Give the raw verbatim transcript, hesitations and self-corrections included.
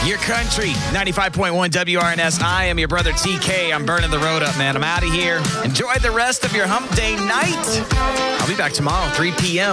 Your country, ninety-five point one W R N S. I am your brother T K. I'm burning the road up, man. I'm out of here. Enjoy the rest of your hump day night. I'll be back tomorrow, three p.m.